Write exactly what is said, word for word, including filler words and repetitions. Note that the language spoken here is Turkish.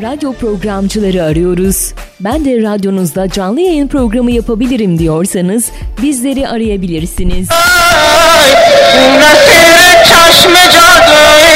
Radyo programcıları arıyoruz. Ben de radyonuzda canlı yayın programı yapabilirim diyorsanız bizleri arayabilirsiniz. Ay,